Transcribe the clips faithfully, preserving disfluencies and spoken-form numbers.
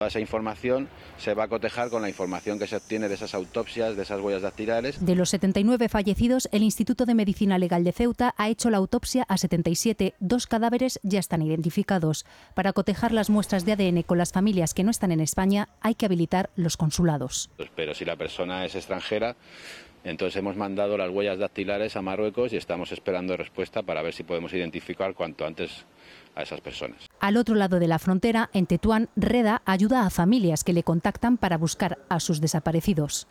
Esa información se va a cotejar con la información que se obtiene de esas autopsias, de esas huellas dactilares. De los setenta y nueve fallecidos, el Instituto de Medicina Legal de Ceuta ha hecho la autopsia a setenta y siete. Dos cadáveres ya están identificados. Para cotejar las muestras de A D N con las familias que no están en España, hay que habilitar los consulados. Pero si la persona es extranjera, entonces hemos mandado las huellas dactilares a Marruecos y estamos esperando respuesta para ver si podemos identificar cuanto antes a esas personas. Al otro lado de la frontera, en Tetuán, Reda ayuda a familias que le contactan para buscar a sus desaparecidos.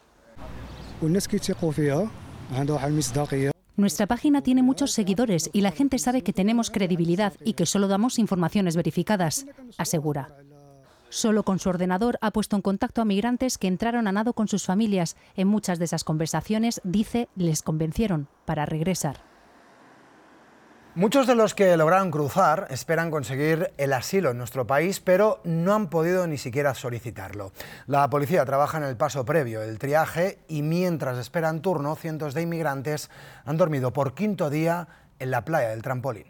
Nuestra página tiene muchos seguidores y la gente sabe que tenemos credibilidad y que solo damos informaciones verificadas, asegura. Solo con su ordenador ha puesto en contacto a migrantes que entraron a nado con sus familias. En muchas de esas conversaciones, dice, les convencieron para regresar. Muchos de los que lograron cruzar esperan conseguir el asilo en nuestro país, pero no han podido ni siquiera solicitarlo. La policía trabaja en el paso previo, el triaje, y mientras esperan turno, cientos de inmigrantes han dormido por quinto día en la playa del Trampolín.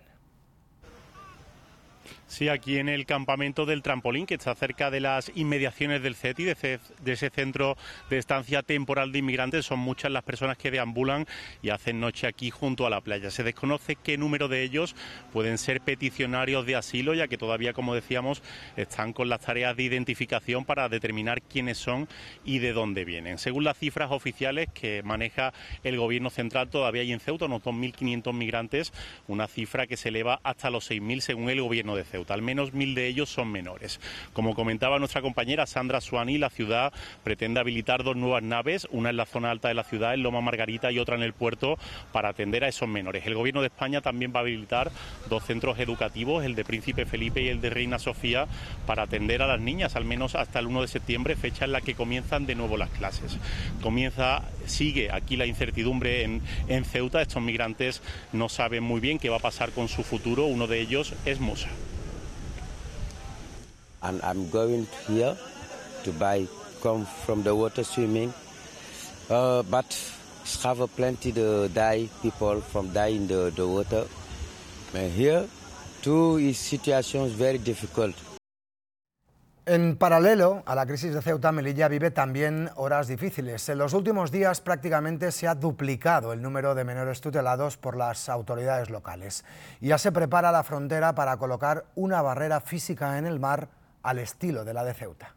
Sí, aquí en el campamento del Trampolín, que está cerca de las inmediaciones del CETI, de ese, de ese centro de estancia temporal de inmigrantes. Son muchas las personas que deambulan y hacen noche aquí junto a la playa. Se desconoce qué número de ellos pueden ser peticionarios de asilo, ya que todavía, como decíamos, están con las tareas de identificación para determinar quiénes son y de dónde vienen. Según las cifras oficiales que maneja el gobierno central, todavía hay en Ceuta unos dos mil quinientos migrantes, una cifra que se eleva hasta los seis mil según el gobierno de Ceuta. Al menos mil de ellos son menores. Como comentaba nuestra compañera Sandra Suani, la ciudad pretende habilitar dos nuevas naves, una en la zona alta de la ciudad, en Loma Margarita, y otra en el puerto, para atender a esos menores. El gobierno de España también va a habilitar dos centros educativos, el de Príncipe Felipe y el de Reina Sofía, para atender a las niñas, al menos hasta el uno de septiembre, fecha en la que comienzan de nuevo las clases. Comienza, sigue aquí la incertidumbre en, en Ceuta. Estos migrantes no saben muy bien qué va a pasar con su futuro. Uno de ellos es Musa. And I'm going here to buy, come from the water swimming, uh, but have plenty to die people from die in the, the water. And here, too, is situation very difficult. En paralelo a la crisis de Ceuta, Melilla vive también horas difíciles. En los últimos días prácticamente se ha duplicado el número de menores tutelados por las autoridades locales. Ya se prepara la frontera para colocar una barrera física en el mar al estilo de la de Ceuta.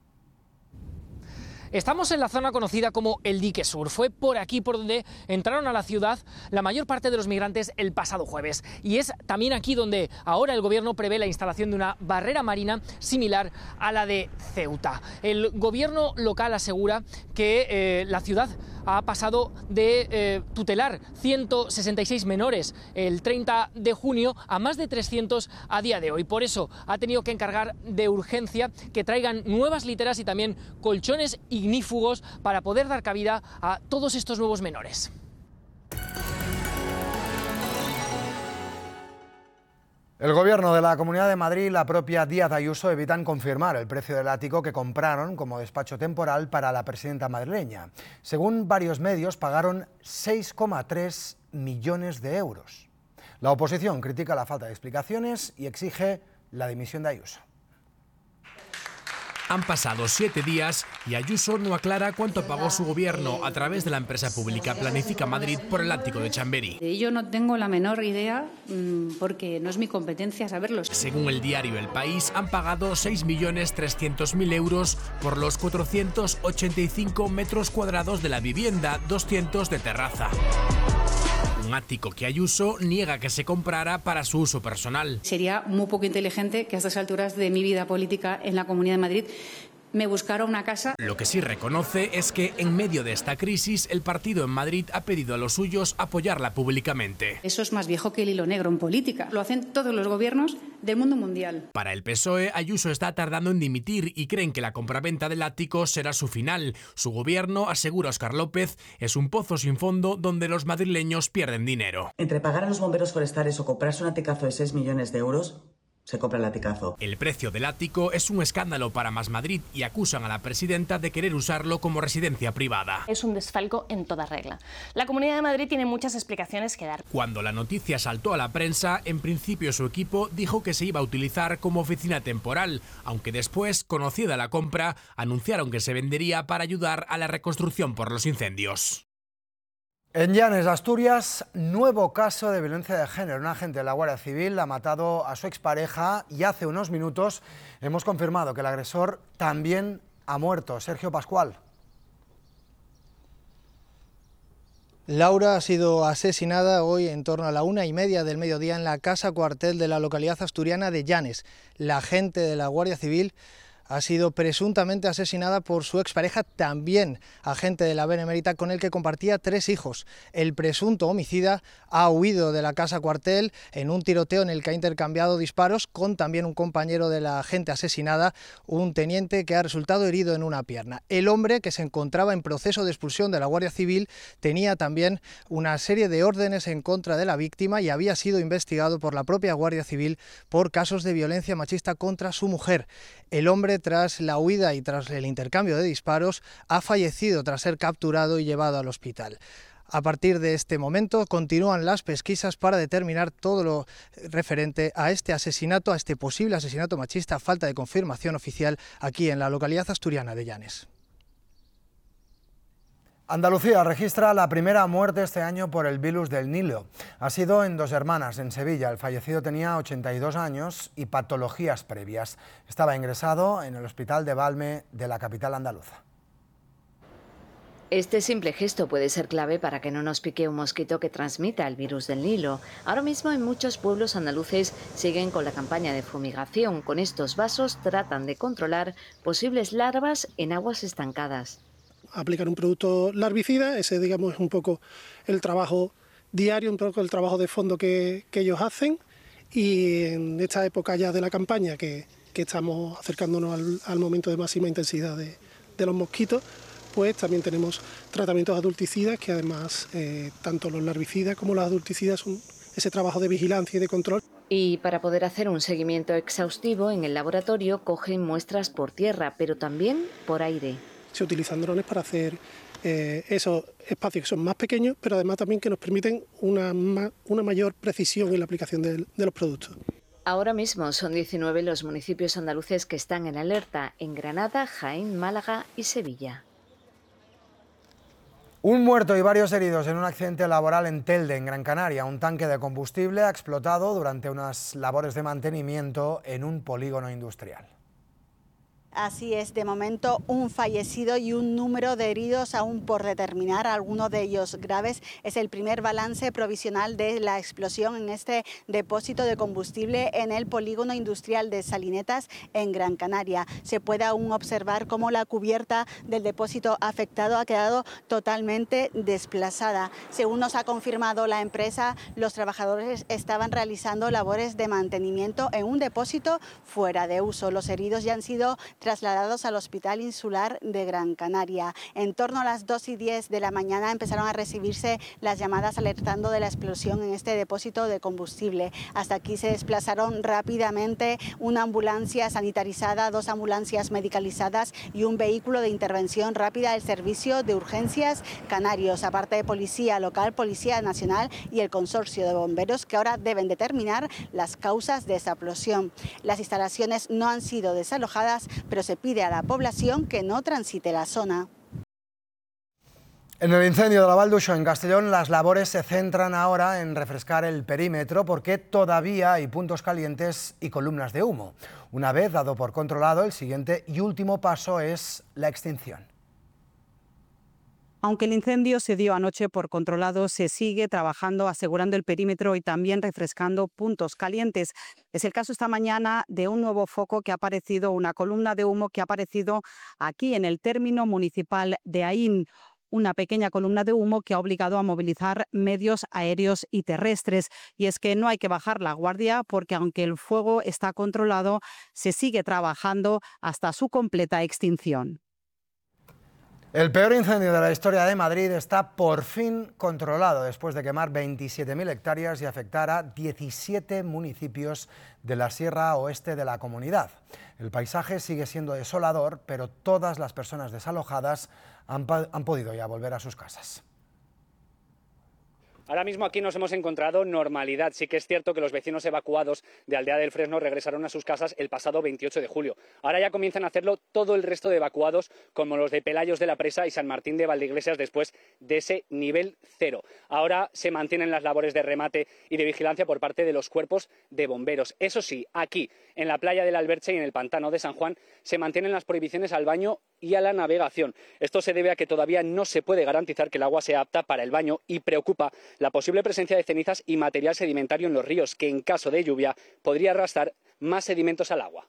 Estamos en la zona conocida como el Dique Sur. Fue por aquí por donde entraron a la ciudad la mayor parte de los migrantes el pasado jueves. Y es también aquí donde ahora el gobierno prevé la instalación de una barrera marina similar a la de Ceuta. El gobierno local asegura que eh, la ciudad ha pasado de eh, tutelar ciento sesenta y seis menores el treinta de junio a más de trescientos a día de hoy. Por eso ha tenido que encargar de urgencia que traigan nuevas literas y también colchones ignífugos para poder dar cabida a todos estos nuevos menores. El gobierno de la Comunidad de Madrid y la propia Díaz Ayuso evitan confirmar el precio del ático que compraron como despacho temporal para la presidenta madrileña. Según varios medios, pagaron seis coma tres millones de euros. La oposición critica la falta de explicaciones y exige la dimisión de Ayuso. Han pasado siete días y Ayuso no aclara cuánto pagó su gobierno a través de la empresa pública Planifica Madrid por el ático de Chamberí. De ello no tengo la menor idea porque no es mi competencia saberlo. Según el diario El País, han pagado seis millones trescientos mil euros por los cuatrocientos ochenta y cinco metros cuadrados de la vivienda, doscientos de terraza. Un ático que Ayuso niega que se comprara para su uso personal. Sería muy poco inteligente que a estas alturas de mi vida política en la Comunidad de Madrid me buscara una casa. Lo que sí reconoce es que en medio de esta crisis el partido en Madrid ha pedido a los suyos apoyarla públicamente. Eso es más viejo que el hilo negro en política. Lo hacen todos los gobiernos del mundo mundial. Para el P S O E, Ayuso está tardando en dimitir y creen que la compraventa del ático será su final. Su gobierno, asegura Óscar López, es un pozo sin fondo donde los madrileños pierden dinero. Entre pagar a los bomberos forestales o comprarse un aticazo de seis millones de euros, se compra el latigazo. El precio del ático es un escándalo para Más Madrid y acusan a la presidenta de querer usarlo como residencia privada. Es un desfalco en toda regla. La Comunidad de Madrid tiene muchas explicaciones que dar. Cuando la noticia saltó a la prensa, en principio su equipo dijo que se iba a utilizar como oficina temporal, aunque después, conocida la compra, anunciaron que se vendería para ayudar a la reconstrucción por los incendios. En Llanes, Asturias, nuevo caso de violencia de género. Un agente de la Guardia Civil ha matado a su expareja y hace unos minutos hemos confirmado que el agresor también ha muerto. Sergio Pascual. Laura ha sido asesinada hoy en torno a la una y media del mediodía en la casa cuartel de la localidad asturiana de Llanes. La agente de la Guardia Civil ha sido presuntamente asesinada por su expareja, también agente de la Benemérita, con el que compartía tres hijos. El presunto homicida ha huido de la casa cuartel en un tiroteo en el que ha intercambiado disparos con también un compañero de la agente asesinada, un teniente que ha resultado herido en una pierna. El hombre, que se encontraba en proceso de expulsión de la Guardia Civil, tenía también una serie de órdenes en contra de la víctima y había sido investigado por la propia Guardia Civil por casos de violencia machista contra su mujer. El hombre, tras la huida y tras el intercambio de disparos, ha fallecido tras ser capturado y llevado al hospital. A partir de este momento continúan las pesquisas para determinar todo lo referente a este asesinato, a este posible asesinato machista, a falta de confirmación oficial aquí en la localidad asturiana de Llanes. Andalucía registra la primera muerte este año por el virus del Nilo. Ha sido en Dos Hermanas, en Sevilla. El fallecido tenía ochenta y dos años y patologías previas. Estaba ingresado en el hospital de Valme de la capital andaluza. Este simple gesto puede ser clave para que no nos pique un mosquito que transmita el virus del Nilo. Ahora mismo en muchos pueblos andaluces siguen con la campaña de fumigación. Con estos vasos tratan de controlar posibles larvas en aguas estancadas. Aplicar un producto larvicida, ese digamos es un poco el trabajo diario, un poco el trabajo de fondo que, que ellos hacen, y en esta época ya de la campaña que, que estamos acercándonos al, al momento de máxima intensidad de, de los mosquitos, pues también tenemos tratamientos adulticidas que además eh, tanto los larvicidas como los adulticidas son ese trabajo de vigilancia y de control. Y para poder hacer un seguimiento exhaustivo en el laboratorio cogen muestras por tierra, pero también por aire. Se utilizan drones para hacer eh, esos espacios que son más pequeños, pero además también que nos permiten una, ma una mayor precisión en la aplicación de, de los productos. Ahora mismo son diecinueve los municipios andaluces que están en alerta, en Granada, Jaén, Málaga y Sevilla. Un muerto y varios heridos en un accidente laboral en Telde, en Gran Canaria. Un tanque de combustible ha explotado durante unas labores de mantenimiento en un polígono industrial. Así es, de momento un fallecido y un número de heridos aún por determinar, algunos de ellos graves. Es el primer balance provisional de la explosión en este depósito de combustible en el polígono industrial de Salinetas, en Gran Canaria. Se puede aún observar cómo la cubierta del depósito afectado ha quedado totalmente desplazada. Según nos ha confirmado la empresa, los trabajadores estaban realizando labores de mantenimiento en un depósito fuera de uso. Los heridos ya han sido trasladados al Hospital Insular de Gran Canaria. En torno a las dos y diez de la mañana empezaron a recibirse las llamadas alertando de la explosión en este depósito de combustible. Hasta aquí se desplazaron rápidamente una ambulancia sanitarizada, dos ambulancias medicalizadas y un vehículo de intervención rápida del Servicio de Urgencias Canarios, aparte de Policía Local, Policía Nacional y el Consorcio de Bomberos, que ahora deben determinar las causas de esa explosión. Las instalaciones no han sido desalojadas, pero se pide a la población que no transite la zona. En el incendio de la Val d'Uixó, en Castellón, las labores se centran ahora en refrescar el perímetro porque todavía hay puntos calientes y columnas de humo. Una vez dado por controlado, el siguiente y último paso es la extinción. Aunque el incendio se dio anoche por controlado, se sigue trabajando asegurando el perímetro y también refrescando puntos calientes. Es el caso esta mañana de un nuevo foco que ha aparecido, una columna de humo que ha aparecido aquí en el término municipal de Aín. Una pequeña columna de humo que ha obligado a movilizar medios aéreos y terrestres. Y es que no hay que bajar la guardia porque aunque el fuego está controlado, se sigue trabajando hasta su completa extinción. El peor incendio de la historia de Madrid está por fin controlado después de quemar veintisiete mil hectáreas y afectar a diecisiete municipios de la sierra oeste de la comunidad. El paisaje sigue siendo desolador, pero todas las personas desalojadas han, han podido ya volver a sus casas. Ahora mismo aquí nos hemos encontrado normalidad. Sí que es cierto que los vecinos evacuados de Aldea del Fresno regresaron a sus casas el pasado veintiocho de julio. Ahora ya comienzan a hacerlo todo el resto de evacuados, como los de Pelayos de la Presa y San Martín de Valdeiglesias, después de ese nivel cero. Ahora se mantienen las labores de remate y de vigilancia por parte de los cuerpos de bomberos. Eso sí, aquí, en la playa del Alberche y en el pantano de San Juan, se mantienen las prohibiciones al baño y a la navegación. Esto se debe a que todavía no se puede garantizar que el agua sea apta para el baño y preocupa la posible presencia de cenizas y material sedimentario en los ríos, que en caso de lluvia podría arrastrar más sedimentos al agua.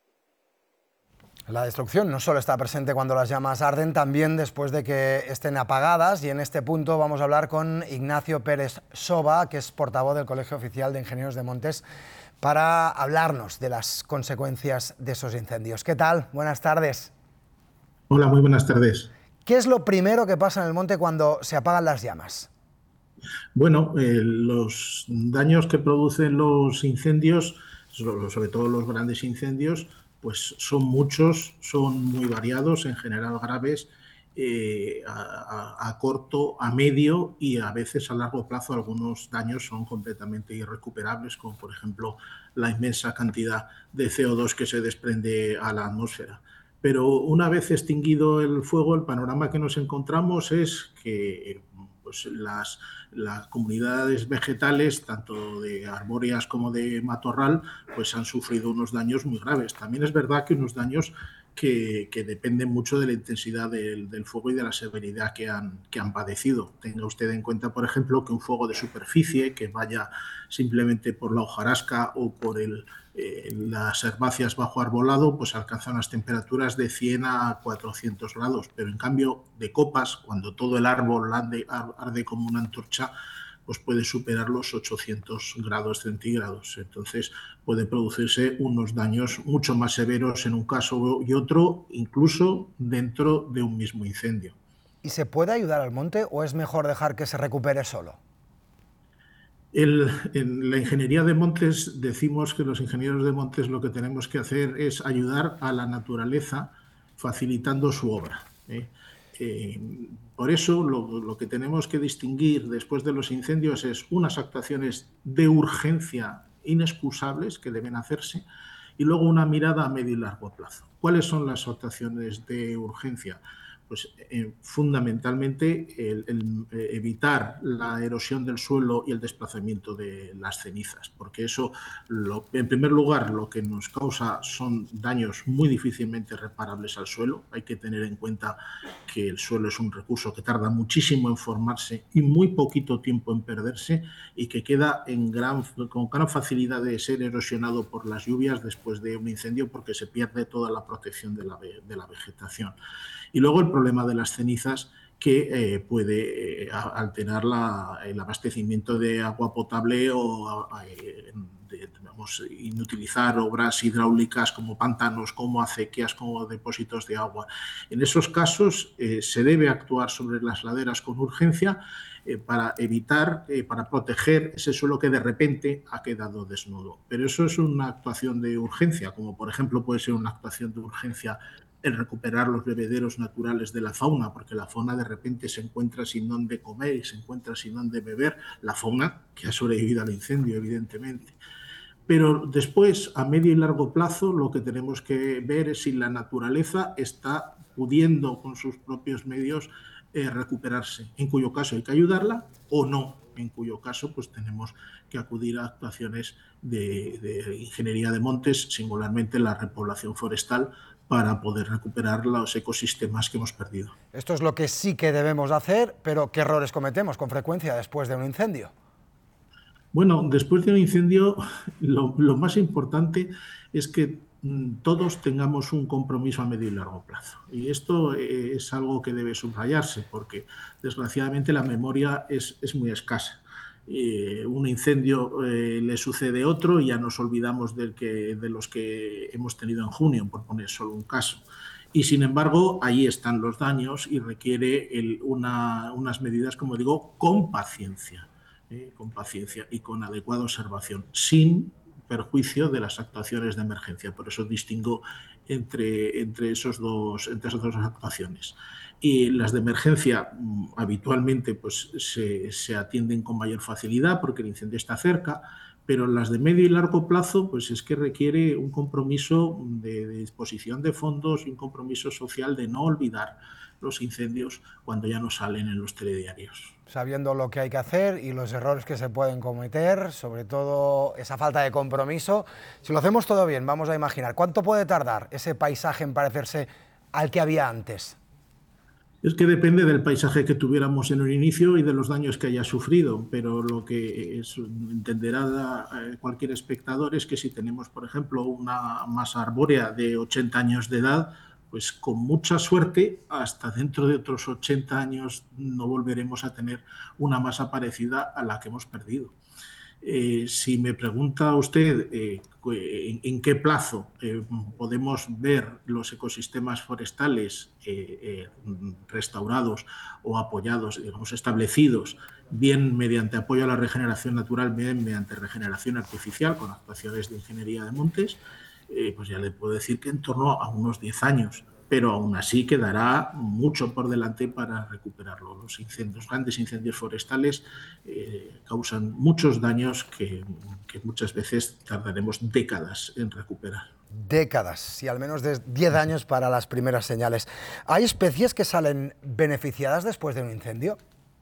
La destrucción no solo está presente cuando las llamas arden, también después de que estén apagadas, y en este punto vamos a hablar con Ignacio Pérez Soba, que es portavoz del Colegio Oficial de Ingenieros de Montes, para hablarnos de las consecuencias de esos incendios. ¿Qué tal? Buenas tardes. Hola, muy buenas tardes. ¿Qué es lo primero que pasa en el monte cuando se apagan las llamas? Bueno, eh, los daños que producen los incendios, sobre todo los grandes incendios, pues son muchos, son muy variados, en general graves, eh, a, a, a corto, a medio y a veces a largo plazo. Algunos daños son completamente irrecuperables, como por ejemplo la inmensa cantidad de C O dos que se desprende a la atmósfera. Pero una vez extinguido el fuego, el panorama que nos encontramos es que pues, las, las comunidades vegetales, tanto de arbóreas como de matorral, pues han sufrido unos daños muy graves. También es verdad que unos daños que, que dependen mucho de la intensidad del, del fuego y de la severidad que han, que han padecido. Tenga usted en cuenta, por ejemplo, que un fuego de superficie que vaya simplemente por la hojarasca o por el Eh, las herbáceas bajo arbolado, pues alcanzan unas temperaturas de cien a cuatrocientos grados, pero en cambio de copas, cuando todo el árbol arde, arde como una antorcha, pues puede superar los ochocientos grados centígrados. Entonces puede producirse unos daños mucho más severos en un caso y otro, incluso dentro de un mismo incendio. ¿Y se puede ayudar al monte o es mejor dejar que se recupere solo? El, en la ingeniería de montes decimos que los ingenieros de montes lo que tenemos que hacer es ayudar a la naturaleza facilitando su obra, ¿eh? Eh, por eso lo, lo que tenemos que distinguir después de los incendios es unas actuaciones de urgencia inexcusables que deben hacerse y luego una mirada a medio y largo plazo. ¿Cuáles son las actuaciones de urgencia? Pues eh, fundamentalmente el, el, eh, evitar la erosión del suelo y el desplazamiento de las cenizas, porque eso, lo, en primer lugar, lo que nos causa son daños muy difícilmente reparables al suelo. Hay que tener en cuenta que el suelo es un recurso que tarda muchísimo en formarse y muy poquito tiempo en perderse y que queda en gran, con gran facilidad de ser erosionado por las lluvias después de un incendio, porque se pierde toda la protección de la, de la vegetación. Y luego el problema de las cenizas, que eh, puede eh, alterar la, el abastecimiento de agua potable o eh, de, vamos, inutilizar obras hidráulicas como pantanos, como acequias, como depósitos de agua. En esos casos eh, se debe actuar sobre las laderas con urgencia eh, para evitar, eh, para proteger ese suelo que de repente ha quedado desnudo. Pero eso es una actuación de urgencia, como por ejemplo puede ser una actuación de urgencia el recuperar los bebederos naturales de la fauna, porque la fauna de repente se encuentra sin dónde comer y se encuentra sin dónde beber, la fauna que ha sobrevivido al incendio, evidentemente. Pero después, a medio y largo plazo, lo que tenemos que ver es si la naturaleza está pudiendo con sus propios medios eh, recuperarse, en cuyo caso hay que ayudarla o no, en cuyo caso pues tenemos que acudir a actuaciones de, de ingeniería de montes, singularmente la repoblación forestal, para poder recuperar los ecosistemas que hemos perdido. Esto es lo que sí que debemos hacer, pero ¿qué errores cometemos con frecuencia después de un incendio? Bueno, después de un incendio, lo, lo más importante es que mm, todos tengamos un compromiso a medio y largo plazo. Y esto eh, es algo que debe subrayarse, porque desgraciadamente la memoria es, es muy escasa. Eh, un incendio eh, le sucede otro y ya nos olvidamos del que, de los que hemos tenido en junio, por poner solo un caso. y sin embargo ahí están los daños y requiere el, una, unas medidas, como digo, con paciencia, eh, con paciencia y con adecuada observación, sin perjuicio de las actuaciones de emergencia. Por eso distingo entre, entre, esos dos, entre esas dos actuaciones. Y las de emergencia habitualmente pues, se, se atienden con mayor facilidad porque el incendio está cerca, pero las de medio y largo plazo pues es que requiere un compromiso de, de disposición de fondos y un compromiso social de no olvidar los incendios cuando ya no salen en los telediarios. Sabiendo lo que hay que hacer y los errores que se pueden cometer, sobre todo esa falta de compromiso, si lo hacemos todo bien, vamos a imaginar, ¿cuánto puede tardar ese paisaje en parecerse al que había antes? Es que depende del paisaje que tuviéramos en un inicio y de los daños que haya sufrido, pero lo que es, entenderá cualquier espectador es que si tenemos, por ejemplo, una masa arbórea de ochenta años de edad, pues con mucha suerte, hasta dentro de otros ochenta años no volveremos a tener una masa parecida a la que hemos perdido. Eh, si me pregunta usted eh, en, en qué plazo eh, podemos ver los ecosistemas forestales eh, eh, restaurados o apoyados, digamos, establecidos, bien mediante apoyo a la regeneración natural, bien mediante regeneración artificial, con actuaciones de ingeniería de montes, eh, pues ya le puedo decir que en torno a unos diez años. Pero aún así quedará mucho por delante para recuperarlo. Los incendios, grandes incendios forestales eh, causan muchos daños que, que muchas veces tardaremos décadas en recuperar. Décadas, y al menos de diez años para las primeras señales. ¿Hay especies que salen beneficiadas después de un incendio?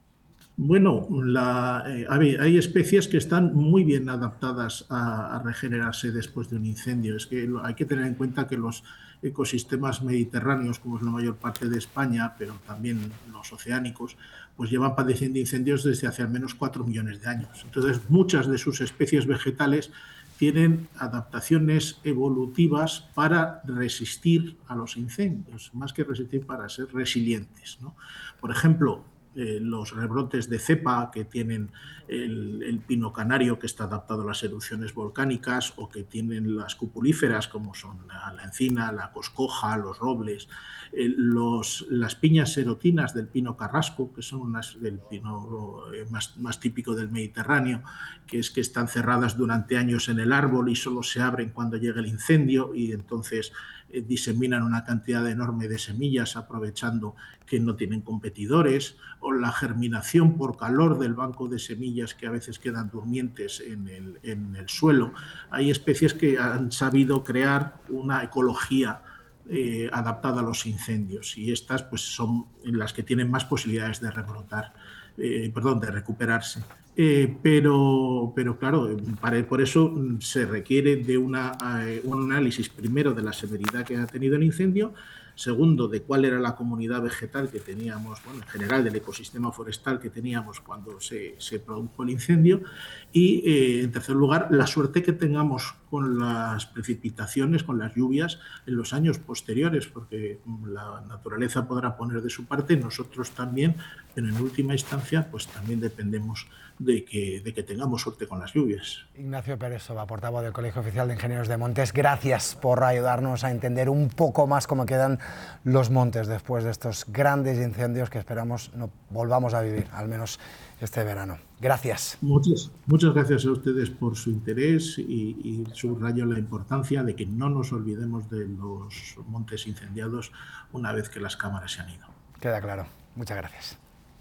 Bueno, la, eh, hay especies que están muy bien adaptadas a, a regenerarse después de un incendio. Es que hay que tener en cuenta que los ecosistemas mediterráneos, como es la mayor parte de España, pero también los oceánicos, pues llevan padeciendo incendios desde hace al menos cuatro millones de años. Entonces, muchas de sus especies vegetales tienen adaptaciones evolutivas para resistir a los incendios, más que resistir, para ser resilientes, ¿no? Por ejemplo, Eh, los rebrotes de cepa que tienen el, el pino canario, que está adaptado a las erupciones volcánicas, o que tienen las cupulíferas, como son la, la encina, la coscoja, los robles, eh, los, las piñas serotinas del pino carrasco, que son unas del pino eh, más, más típico del Mediterráneo, que es que están cerradas durante años en el árbol y solo se abren cuando llega el incendio, y entonces eh, diseminan una cantidad enorme de semillas aprovechando que no tienen competidores, o la germinación por calor del banco de semillas que a veces quedan durmientes en el, en el suelo. Hay especies que han sabido crear una ecología eh, adaptada a los incendios, y estas pues, son las que tienen más posibilidades de rebrotar, eh, perdón, de recuperarse. Eh, pero, pero claro, para, por eso se requiere de una, eh, un análisis primero de la severidad que ha tenido el incendio, segundo, de cuál era la comunidad vegetal que teníamos, bueno, en general del ecosistema forestal que teníamos cuando se, se produjo el incendio, y eh, en tercer lugar, la suerte que tengamos con las precipitaciones, con las lluvias en los años posteriores, porque la naturaleza podrá poner de su parte, nosotros también, pero en última instancia, pues también dependemos de que, de que tengamos suerte con las lluvias. Ignacio Pérez Soba, portavoz del Colegio Oficial de Ingenieros de Montes, gracias por ayudarnos a entender un poco más cómo quedan los montes después de estos grandes incendios que esperamos no volvamos a vivir, al menos este verano. Gracias. Muchas, muchas gracias a ustedes por su interés, y, y subrayo la importancia de que no nos olvidemos de los montes incendiados una vez que las cámaras se han ido. Queda claro. Muchas gracias.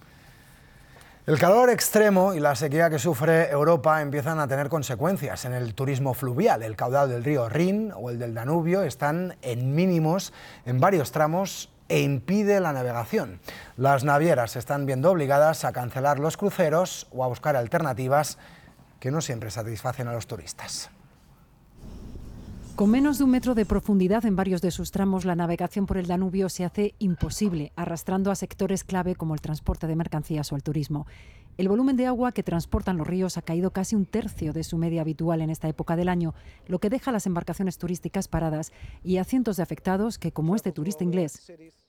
El calor extremo y la sequía que sufre Europa empiezan a tener consecuencias en el turismo fluvial. El caudal del río Rin o el del Danubio están en mínimos en varios tramos e impide la navegación. Las navieras están viendo obligadas a cancelar los cruceros o a buscar alternativas que no siempre satisfacen a los turistas. Con menos de un metro de profundidad en varios de sus tramos, la navegación por el Danubio se hace imposible, arrastrando a sectores clave como el transporte de mercancías o el turismo. El volumen de agua que transportan los ríos ha caído casi un tercio de su media habitual en esta época del año, lo que deja a las embarcaciones turísticas paradas y a cientos de afectados que, como este turista inglés,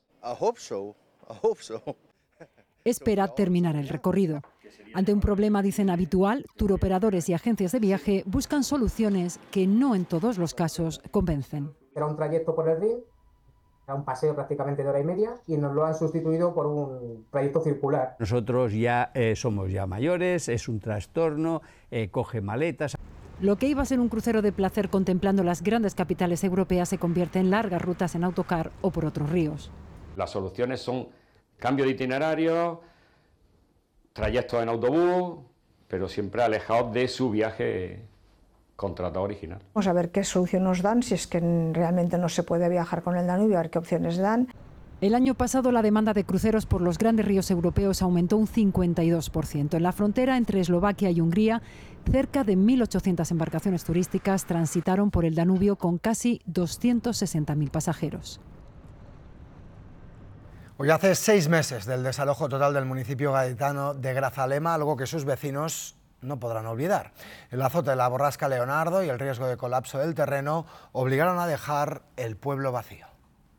espera terminar el recorrido. Ante un problema, dicen, habitual, turoperadores y agencias de viaje buscan soluciones que no en todos los casos convencen. Era un trayecto por el río un paseo prácticamente de hora y media y nos lo han sustituido por un trayecto circular. Nosotros ya eh, somos ya mayores, es un trastorno, eh, coge maletas. Lo que iba a ser un crucero de placer contemplando las grandes capitales europeas se convierte en largas rutas en autocar o por otros ríos. Las soluciones son cambio de itinerario, trayectos en autobús, pero siempre alejados de su viaje contratado original. Vamos a ver qué solución nos dan, si es que realmente no se puede viajar con el Danubio, a ver qué opciones dan. El año pasado la demanda de cruceros por los grandes ríos europeos aumentó un cincuenta y dos por ciento. En la frontera entre Eslovaquia y Hungría, cerca de mil ochocientas embarcaciones turísticas transitaron por el Danubio con casi doscientos sesenta mil pasajeros. Hoy hace seis meses del desalojo total del municipio gaditano de Grazalema, algo que sus vecinos no podrán olvidar. El azote de la borrasca Leonardo y el riesgo de colapso del terreno obligaron a dejar el pueblo vacío.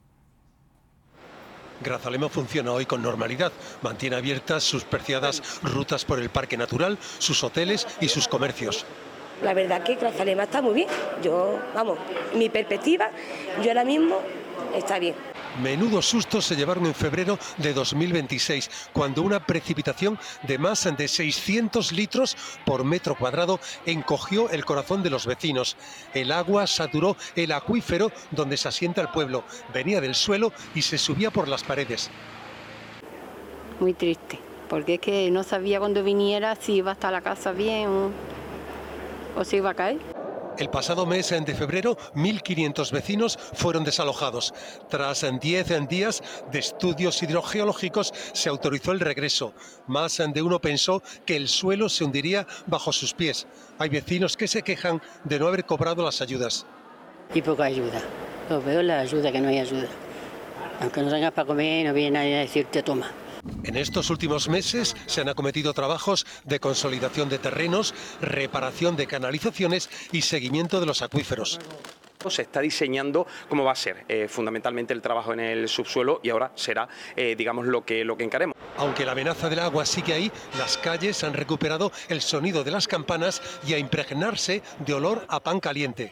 Grazalema funciona hoy con normalidad, mantiene abiertas sus preciadas rutas por el parque natural, sus hoteles y sus comercios. La verdad que Grazalema está muy bien, yo, vamos, mi perspectiva, yo ahora mismo está bien. Menudos sustos se llevaron en febrero de dos mil veintiséis, cuando una precipitación de más de seiscientos litros por metro cuadrado encogió el corazón de los vecinos. El agua saturó el acuífero donde se asienta el pueblo, venía del suelo y se subía por las paredes. Muy triste, porque es que no sabía cuando viniera si iba a estar la casa bien o, o si iba a caer. El pasado mes de febrero, mil quinientos vecinos fueron desalojados. Tras diez días de estudios hidrogeológicos, se autorizó el regreso. Más de uno pensó que el suelo se hundiría bajo sus pies. Hay vecinos que se quejan de no haber cobrado las ayudas. Y poca ayuda. Lo veo la ayuda, que no hay ayuda. Aunque no tengas para comer, no viene nadie a decirte toma. En estos últimos meses se han acometido trabajos de consolidación de terrenos, reparación de canalizaciones y seguimiento de los acuíferos. Se está diseñando cómo va a ser eh, fundamentalmente el trabajo en el subsuelo y ahora será, eh, digamos, lo que, lo que encaremos. Aunque la amenaza del agua sigue ahí, las calles han recuperado el sonido de las campanas y a impregnarse de olor a pan caliente.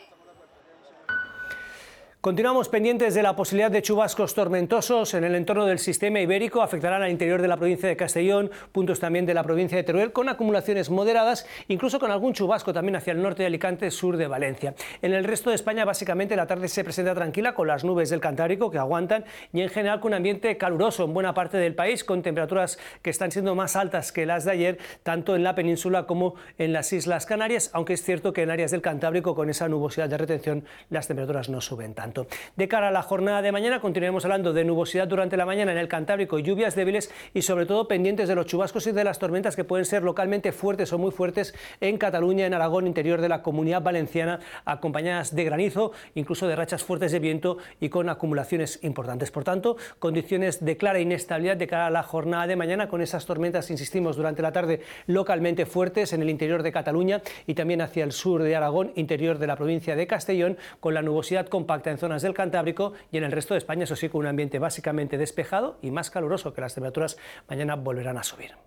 Continuamos pendientes de la posibilidad de chubascos tormentosos en el entorno del sistema ibérico. Afectarán al interior de la provincia de Castellón, puntos también de la provincia de Teruel, con acumulaciones moderadas, incluso con algún chubasco también hacia el norte de Alicante, sur de Valencia. En el resto de España, básicamente, la tarde se presenta tranquila con las nubes del Cantábrico que aguantan y en general con un ambiente caluroso en buena parte del país, con temperaturas que están siendo más altas que las de ayer, tanto en la península como en las Islas Canarias, aunque es cierto que en áreas del Cantábrico, con esa nubosidad de retención, las temperaturas no suben tanto. De cara a la jornada de mañana continuaremos hablando de nubosidad durante la mañana en el Cantábrico, lluvias débiles y sobre todo pendientes de los chubascos y de las tormentas que pueden ser localmente fuertes o muy fuertes en Cataluña, en Aragón, interior de la Comunidad Valenciana, acompañadas de granizo, incluso de rachas fuertes de viento y con acumulaciones importantes. Por tanto, condiciones de clara inestabilidad de cara a la jornada de mañana, con esas tormentas, insistimos, durante la tarde localmente fuertes en el interior de Cataluña y también hacia el sur de Aragón, interior de la provincia de Castellón, con la nubosidad compacta en zonas del Cantábrico y en el resto de España, eso sí, con un ambiente básicamente despejado y más caluroso, que las temperaturas mañana volverán a subir.